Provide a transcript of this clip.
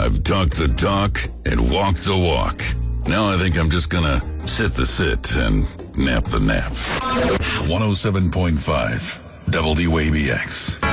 I've talked the talk and walked the walk. Now I think I'm just gonna sit the sit and nap the nap. 107.5 WABX.